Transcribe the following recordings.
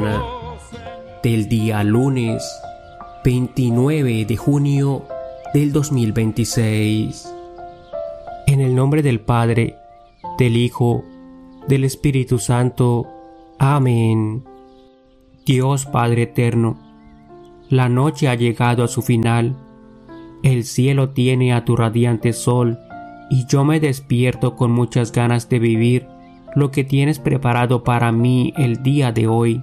mañana del día lunes 29 de junio del 2026. En el nombre del Padre, del Hijo, del Espíritu Santo. Amén. Dios Padre eterno, la noche ha llegado a su final. El cielo tiene a tu radiante sol y yo me despierto con muchas ganas de vivir lo que tienes preparado para mí el día de hoy.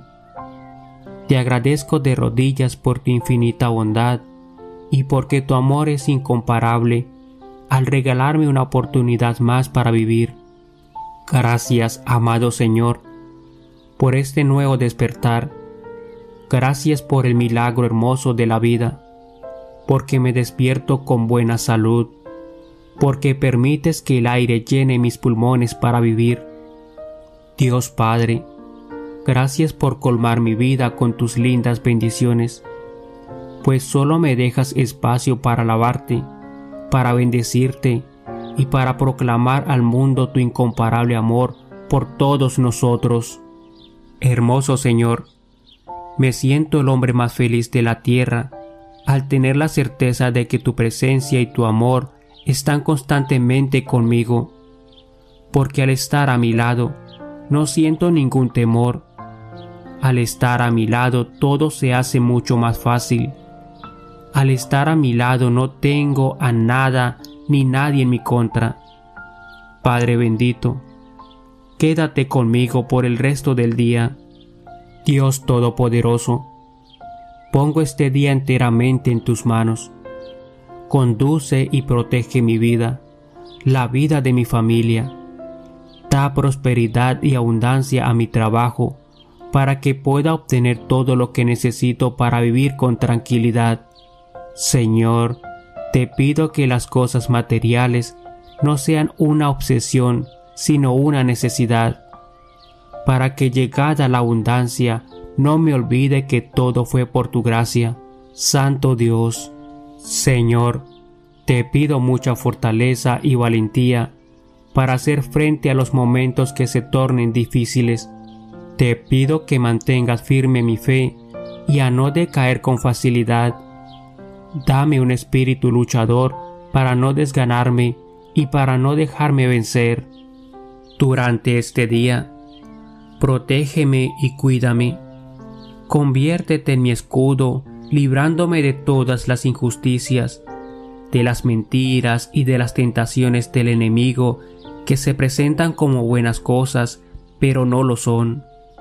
Te agradezco de rodillas por tu infinita bondad y porque tu amor es incomparable al regalarme una oportunidad más para vivir. Gracias, amado Señor, por este nuevo despertar. Gracias por el milagro hermoso de la vida, porque me despierto con buena salud, porque permites que el aire llene mis pulmones para vivir. Dios Padre, gracias por colmar mi vida con tus lindas bendiciones, pues solo me dejas espacio para alabarte, para bendecirte y para proclamar al mundo tu incomparable amor por todos nosotros. Hermoso Señor, me siento el hombre más feliz de la tierra al tener la certeza de que tu presencia y tu amor están constantemente conmigo, porque al estar a mi lado no siento ningún temor. Al estar a mi lado todo se hace mucho más fácil. Al estar a mi lado no tengo a nada ni nadie en mi contra. Padre bendito, quédate conmigo por el resto del día. Dios Todopoderoso, pongo este día enteramente en tus manos. Conduce y protege mi vida, la vida de mi familia. Da prosperidad y abundancia a mi trabajo, para que pueda obtener todo lo que necesito para vivir con tranquilidad. Señor, te pido que las cosas materiales no sean una obsesión, sino una necesidad, para que llegada la abundancia no me olvide que todo fue por tu gracia, Santo Dios. Señor, te pido mucha fortaleza y valentía para hacer frente a los momentos que se tornen difíciles. Te pido que mantengas firme mi fe y a no decaer con facilidad. Dame un espíritu luchador para no desganarme y para no dejarme vencer. Durante este día, protégeme y cuídame. Conviértete en mi escudo, librándome de todas las injusticias, de las mentiras y de las tentaciones del enemigo que se presentan como buenas cosas, pero no lo son.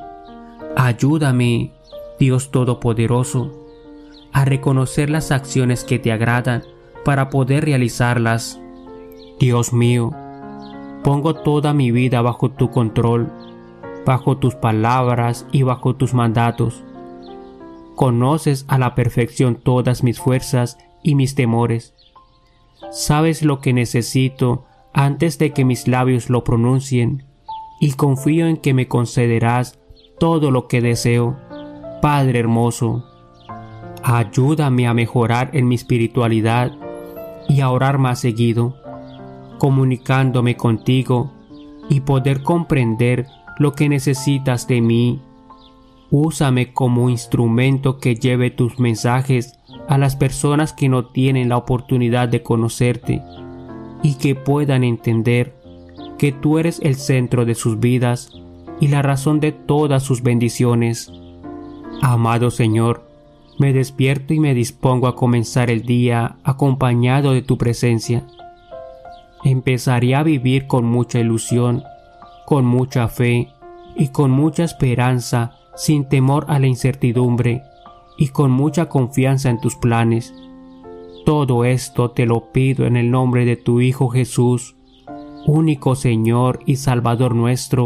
Ayúdame, Dios Todopoderoso, a reconocer las acciones que te agradan para poder realizarlas. Dios mío, pongo toda mi vida bajo tu control, bajo tus palabras y bajo tus mandatos. Conoces a la perfección todas mis fuerzas y mis temores. Sabes lo que necesito antes de que mis labios lo pronuncien, y confío en que me concederás todo lo que deseo. Padre hermoso, ayúdame a mejorar en mi espiritualidad y a orar más seguido, comunicándome contigo y poder comprender lo que necesitas de mí. Úsame como instrumento que lleve tus mensajes a las personas que no tienen la oportunidad de conocerte y que puedan entender que tú eres el centro de sus vidas y la razón de todas sus bendiciones. Amado Señor, me despierto y me dispongo a comenzar el día acompañado de tu presencia. Empezaré a vivir con mucha ilusión, con mucha fe y con mucha esperanza, sin temor a la incertidumbre y con mucha confianza en tus planes. Todo esto te lo pido en el nombre de tu Hijo Jesús, único Señor y Salvador nuestro.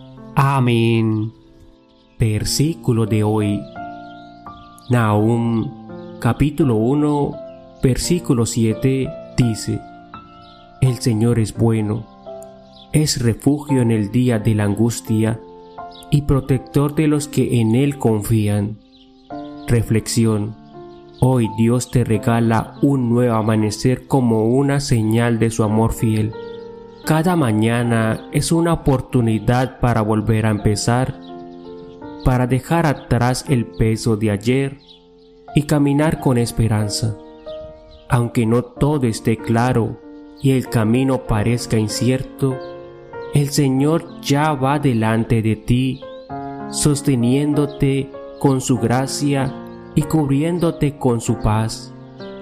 Amén. Versículo de hoy. Nahum, capítulo 1, versículo 7, dice: El Señor es bueno, es refugio en el día de la angustia y protector de los que en Él confían. Reflexión: hoy Dios te regala un nuevo amanecer como una señal de su amor fiel. Cada mañana es una oportunidad para volver a empezar. para dejar atrás el peso de ayer y caminar con esperanza. Aunque no todo esté claro y el camino parezca incierto, el Señor ya va delante de ti, sosteniéndote con su gracia y cubriéndote con su paz.